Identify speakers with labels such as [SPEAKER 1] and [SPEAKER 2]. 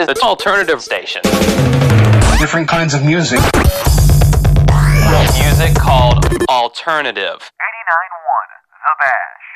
[SPEAKER 1] is the alternative station.
[SPEAKER 2] Different kinds of music.
[SPEAKER 1] Music called alternative.
[SPEAKER 3] 89.1 The Bash.